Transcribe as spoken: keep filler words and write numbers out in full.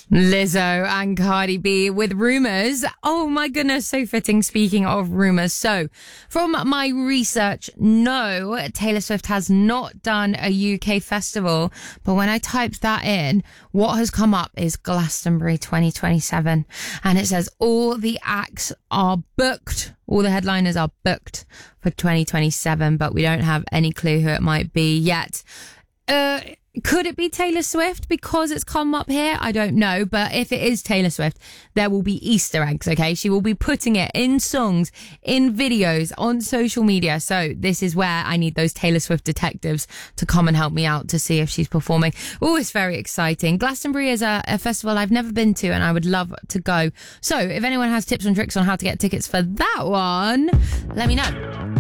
Lizzo and Cardi B with rumours. Oh my goodness, so fitting. Speaking of rumours. So, from my research, no, Taylor Swift has not done a U K festival. But when I typed that in, what has come up is Glastonbury twenty twenty-seven. And it says all the acts are booked. All the headliners are booked for twenty twenty-seven, but we don't have any clue who it might be yet. Uh... Could it be Taylor Swift because it's come up here? I don't know. But if it is Taylor Swift, there will be Easter eggs, okay? She will be putting it in songs, in videos, on social media. So this is where I need those Taylor Swift detectives to come and help me out to see if she's performing. Oh, it's very exciting. Glastonbury is a, a festival I've never been to and I would love to go. So if anyone has tips and tricks on how to get tickets for that one, let me know.